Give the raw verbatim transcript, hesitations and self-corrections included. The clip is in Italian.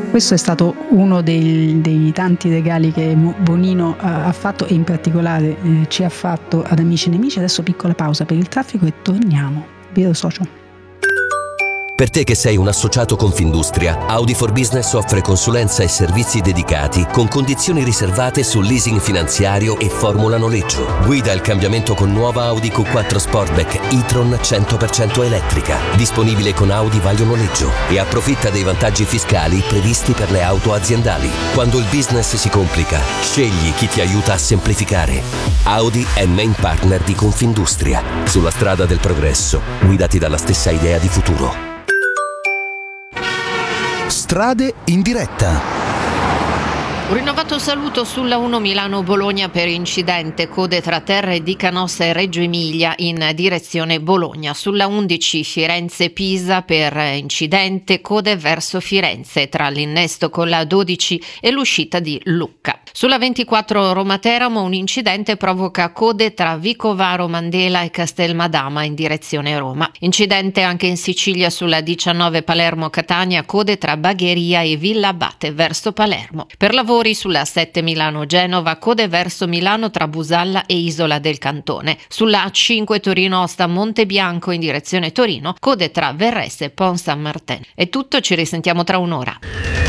Questo è stato uno dei, dei tanti regali che Bonino ha, ha fatto, e in particolare eh, ci ha fatto ad Amici e Nemici. Adesso piccola pausa per il traffico e torniamo. Vero socio? Per te che sei un associato Confindustria, Audi for Business offre consulenza e servizi dedicati con condizioni riservate su leasing finanziario e formula noleggio. Guida il cambiamento con nuova Audi Q quattro Sportback e-tron cento per cento elettrica, disponibile con Audi Vaglio Noleggio, e approfitta dei vantaggi fiscali previsti per le auto aziendali. Quando il business si complica, scegli chi ti aiuta a semplificare. Audi è main partner di Confindustria. Sulla strada del progresso, guidati dalla stessa idea di futuro. Strade in diretta. Un rinnovato saluto sulla uno Milano-Bologna per incidente, code tra Terre di Canossa e Reggio Emilia in direzione Bologna. Sulla undici Firenze-Pisa per incidente, code verso Firenze tra l'innesto con la dodici e l'uscita di Lucca. Sulla ventiquattro Roma-Teramo un incidente provoca code tra Vicovaro Mandela e Castelmadama in direzione Roma. Incidente anche in Sicilia sulla diciannove Palermo-Catania, code tra Bagheria e Villa Abate verso Palermo. Per lavoro sulla sette Milano-Genova, code verso Milano tra Busalla e Isola del Cantone. Sulla A cinque Torino-Osta Montebianco in direzione Torino, code tra Verresse e Pont Saint-Martin. È tutto, ci risentiamo tra un'ora.